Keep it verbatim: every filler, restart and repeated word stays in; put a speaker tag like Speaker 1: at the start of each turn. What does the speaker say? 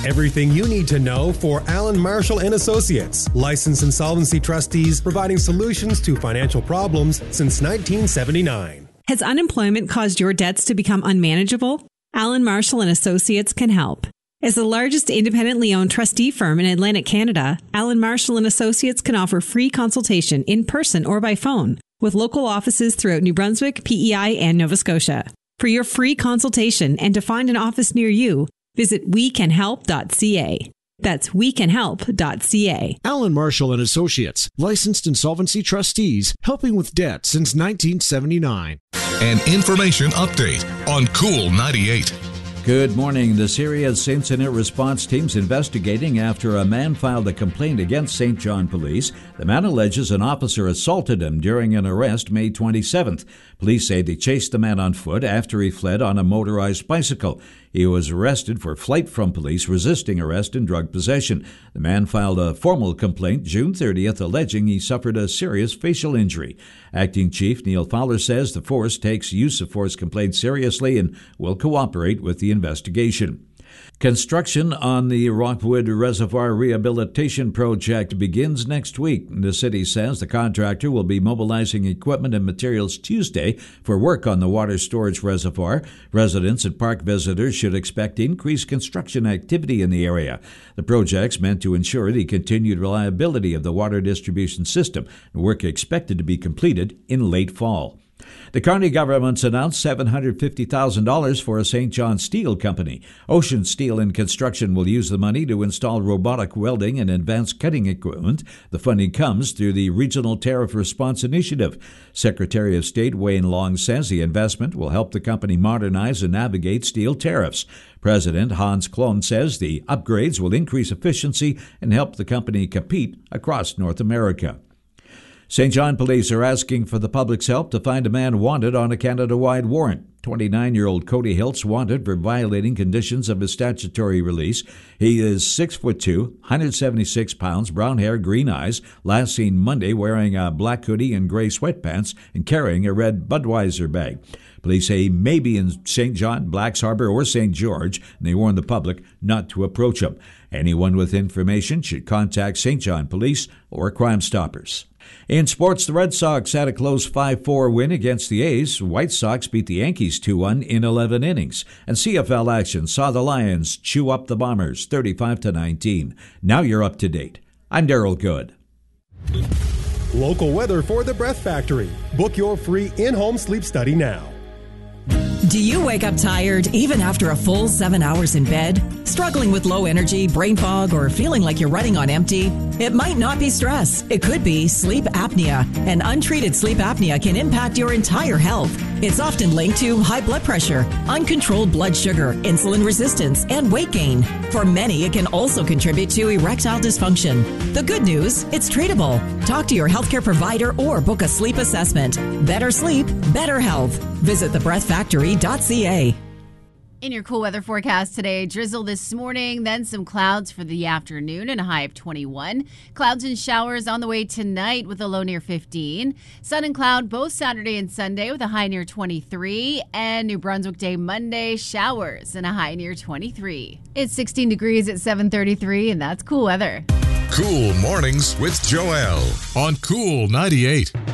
Speaker 1: Everything you need to know for Allen Marshall and Associates, licensed insolvency trustees providing solutions to financial problems since nineteen seventy-nine.
Speaker 2: Has unemployment caused your debts to become unmanageable? Allen Marshall and Associates can help. As the largest independently owned trustee firm in Atlantic Canada, Allen Marshall and Associates can offer free consultation in person or by phone with local offices throughout New Brunswick, P E I, and Nova Scotia. For your free consultation and to find an office near you, visit we can help dot c a. That's we can help dot c a.
Speaker 3: Allen Marshall and Associates, licensed insolvency trustees, helping with debt since nineteen seventy-nine.
Speaker 4: An information update on Cool ninety-eight.
Speaker 5: Good morning. The Syria's incident response team's investigating after a man filed a complaint against Saint John Police. The man alleges an officer assaulted him during an arrest May twenty-seventh. Police say they chased the man on foot after he fled on a motorized bicycle. He was arrested for flight from police, resisting arrest, and drug possession. The man filed a formal complaint June thirtieth alleging he suffered a serious facial injury. Acting Chief Neil Fowler says the force takes use of force complaints seriously and will cooperate with the investigation. Construction on the Rockwood Reservoir Rehabilitation Project begins next week. The city says the contractor will be mobilizing equipment and materials Tuesday for work on the water storage reservoir. Residents and park visitors should expect increased construction activity in the area. The project's meant to ensure the continued reliability of the water distribution system. Work expected to be completed in late fall. The Carney government's announced seven hundred fifty thousand dollars for a Saint John Steel company. Ocean Steel and Construction will use the money to install robotic welding and advanced cutting equipment. The funding comes through the Regional Tariff Response Initiative. Secretary of State Wayne Long says the investment will help the company modernize and navigate steel tariffs. President Hans Klon says the upgrades will increase efficiency and help the company compete across North America. Saint John Police are asking for the public's help to find a man wanted on a Canada-wide warrant. twenty-nine-year-old Cody Hiltz wanted for violating conditions of his statutory release. He is six foot two, one hundred seventy-six pounds, brown hair, green eyes, last seen Monday wearing a black hoodie and gray sweatpants and carrying a red Budweiser bag. Police say he may be in Saint John, Blacks Harbor, or Saint George, and they warn the public not to approach him. Anyone with information should contact Saint John Police or Crime Stoppers. In sports, the Red Sox had a close five four win against the A's. White Sox beat the Yankees two one in eleven innings. And C F L action saw the Lions chew up the Bombers thirty-five to nineteen. Now you're up to date. I'm Daryl Good.
Speaker 1: Local weather for the Breath Factory. Book your free in-home sleep study now.
Speaker 6: Do you wake up tired even after a full seven hours in bed? Struggling with low energy, brain fog, or feeling like you're running on empty? It might not be stress. It could be sleep apnea. And untreated sleep apnea can impact your entire health. It's often linked to high blood pressure, uncontrolled blood sugar, insulin resistance, and weight gain. For many, it can also contribute to erectile dysfunction. The good news, it's treatable. Talk to your healthcare provider or book a sleep assessment. Better sleep, better health. Visit the breath factory dot c a.
Speaker 7: In your cool weather forecast today, drizzle this morning, then some clouds for the afternoon and a high of twenty-one. Clouds and showers on the way tonight with a low near fifteen. Sun and cloud both Saturday and Sunday with a high near twenty-three. And New Brunswick Day Monday, showers and a high near twenty-three. It's sixteen degrees at seven thirty-three, and that's cool weather.
Speaker 4: Cool Mornings with Joelle on Cool ninety-eight.